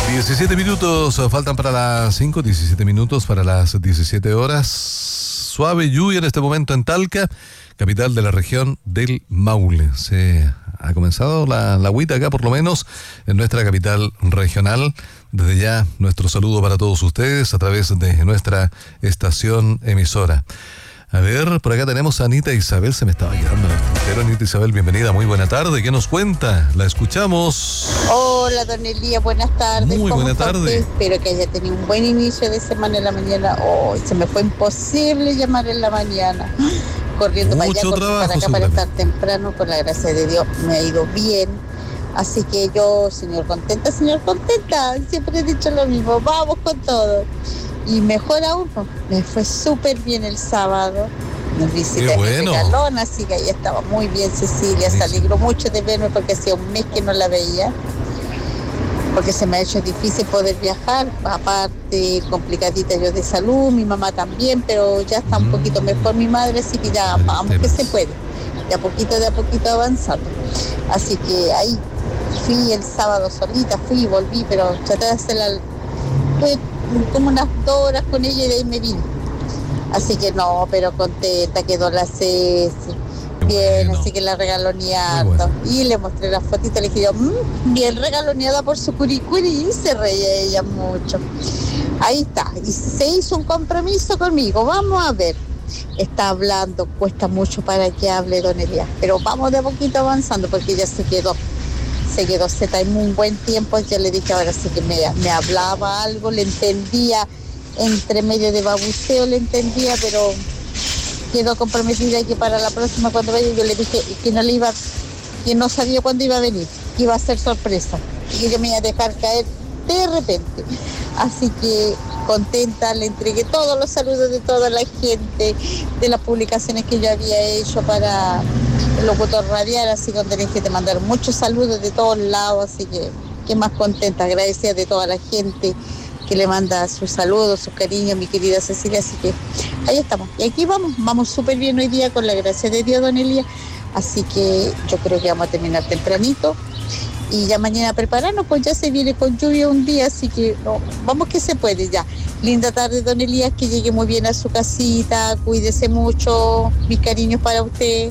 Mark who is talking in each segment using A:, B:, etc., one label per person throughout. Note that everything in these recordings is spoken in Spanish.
A: 17 minutos faltan para las 5, 17 minutos para las 17 horas. Suave lluvia en este momento en Talca, capital de la región del Maule. Se ha comenzado la agüita acá, por lo menos, en nuestra capital regional. Desde ya, nuestro saludo para todos ustedes a través de nuestra estación emisora. A ver, por acá tenemos a Anita Isabel, se me estaba quedando en el tintero. Anita Isabel, bienvenida, muy buena tarde. ¿Qué nos cuenta? La escuchamos.
B: Hola, don Elías, buenas tardes.
A: Muy buena tarde.
B: Espero que haya tenido un buen inicio de semana en la mañana. Se me fue imposible llamar en la mañana. Corriendo
A: mucho
B: para allá,
A: trabajo,
B: para acá, para estar temprano, con la gracia de Dios, me ha ido bien. Así que yo, señor contenta, siempre he dicho lo mismo, vamos con todo. Y mejor aún, me fue súper bien el sábado. Nos visité en el Regalón, así que ahí estaba muy bien Cecilia. Se alegró mucho de verme porque hacía un mes que no la veía. Porque se me ha hecho difícil poder viajar. Aparte, complicadita yo de salud, mi mamá también, pero ya está un poquito mejor mi madre, así que ya vamos que se puede. De a poquito avanzando. Así que ahí fui el sábado solita, fui y volví, pero traté de hacer como unas 2 horas con ella y de ahí me vine. Así que no, pero contenta, quedó la Ceci bien, así que la regaloneando. Bueno. Y le mostré las fotitos, le dije yo, bien regaloneada por su curicuri, y se reía ella mucho. Ahí está, y se hizo un compromiso conmigo, vamos a ver. Está hablando, cuesta mucho para que hable don Elías, pero vamos de a poquito avanzando porque ella se quedó en un buen tiempo. Yo le dije, ahora sí que me hablaba algo, le entendía, entre medio de babuceo le entendía, pero quedó comprometida y que para la próxima cuando vaya, yo le dije que no sabía cuándo iba a venir, que iba a ser sorpresa y que yo me iba a dejar caer de repente. Así que contenta, le entregué todos los saludos de toda la gente, de las publicaciones que yo había hecho para el locutor radial, así que tenés que te mandar muchos saludos de todos lados, así que más contenta, agradecida de toda la gente que le manda sus saludos, sus cariños, mi querida Cecilia, así que ahí estamos. Y aquí vamos súper bien hoy día con la gracia de Dios, don Elías, así que yo creo que vamos a terminar tempranito y ya mañana prepararnos, pues ya se viene con lluvia un día, así que no, vamos que se puede ya. Linda tarde, don Elías, que llegue muy bien a su casita, cuídese mucho, mis cariños para usted.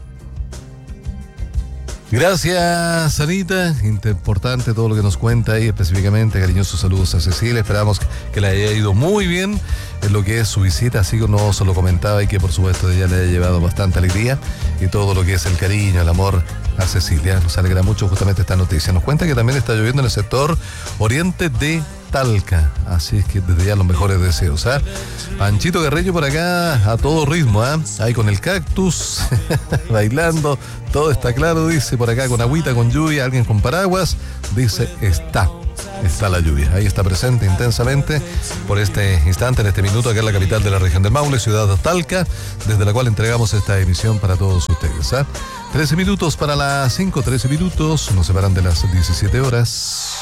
A: Gracias, Anita. Importante todo lo que nos cuenta ahí, específicamente. Cariñosos saludos a Cecilia. Esperamos que le haya ido muy bien en lo que es su visita, así que no se lo comentaba y que por supuesto ella le haya llevado bastante alegría y todo lo que es el cariño, el amor a Cecilia. Nos alegra mucho justamente esta noticia. Nos cuenta que también está lloviendo en el sector oriente de Talca, así es que desde ya los mejores deseos. Panchito Guerreño por acá a todo ritmo, ahí con el cactus bailando, todo está claro, dice por acá, con agüita, con lluvia, alguien con paraguas, dice está la lluvia, ahí está presente intensamente por este instante, en este minuto, acá en la capital de la región del Maule, ciudad de Talca, desde la cual entregamos esta emisión para todos ustedes. 13 minutos para las 5, 13 minutos, nos separan de las 17 horas.